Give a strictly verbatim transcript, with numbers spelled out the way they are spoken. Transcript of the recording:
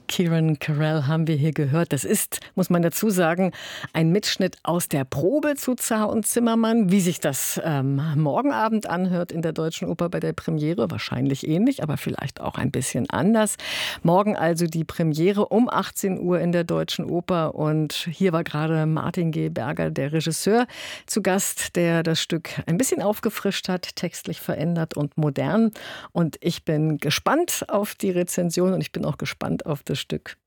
Kieran Carell haben wir hier gehört. Das ist, muss man dazu sagen, ein Mitschnitt aus der Probe zu Zar und Zimmermann. Wie sich das ähm, morgen Abend anhört in der Deutschen Oper bei der Premiere, wahrscheinlich ähnlich, aber vielleicht auch ein bisschen anders. Morgen also die Premiere um achtzehn Uhr in der Deutschen Oper. Und hier war gerade Martin G. Berger, der Regisseur, zu Gast, der das Stück ein bisschen aufgefrischt hat, textlich verändert und modern. Und ich bin gespannt auf die Rezension und ich bin auch gespannt auf das Stück.